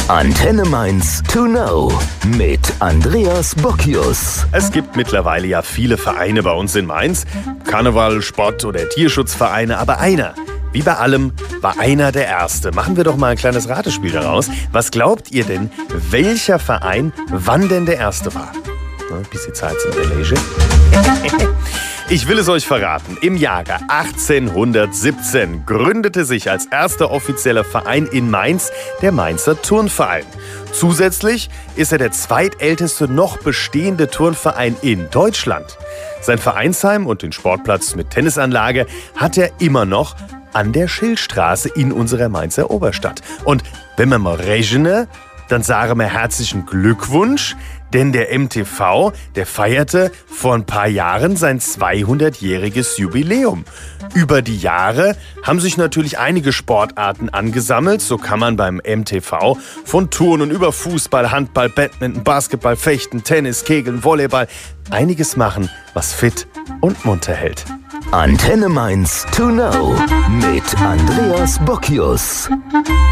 Antenne Mainz to know mit Andreas Bockius. Es gibt mittlerweile ja viele Vereine bei uns in Mainz. Karneval, Sport- oder Tierschutzvereine. Aber einer, wie bei allem, war einer der Erste. Machen wir doch mal ein kleines Ratespiel daraus. Was glaubt ihr denn, welcher Verein wann denn der Erste war? Ein bisschen Zeit zum Relation. Ich will es euch verraten. Im Jahre 1817 gründete sich als erster offizieller Verein in Mainz der Mainzer Turnverein. Zusätzlich ist er der zweitälteste noch bestehende Turnverein in Deutschland. Sein Vereinsheim und den Sportplatz mit Tennisanlage hat er immer noch an der Schillstraße in unserer Mainzer Oberstadt. Und wenn wir mal rechnen, dann sagen wir herzlichen Glückwunsch, denn der MTV, der feierte vor ein paar Jahren sein 200-jähriges Jubiläum. Über die Jahre haben sich natürlich einige Sportarten angesammelt. So kann man beim MTV von Turnen über Fußball, Handball, Badminton, Basketball, Fechten, Tennis, Kegeln, Volleyball einiges machen, was fit und munter hält. Antenne Mainz to know mit Andreas Bockius.